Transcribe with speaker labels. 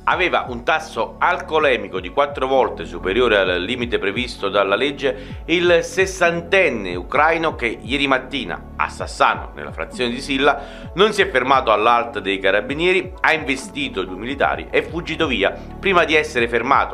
Speaker 1: aveva un tasso alcolemico di 4 volte superiore al limite previsto dalla legge. Il sessantenne ucraino, che ieri mattina a Sassano, nella frazione di Silla, non si è fermato all'Alt dei carabinieri, ha investito 2 militari e fuggito via prima di essere fermato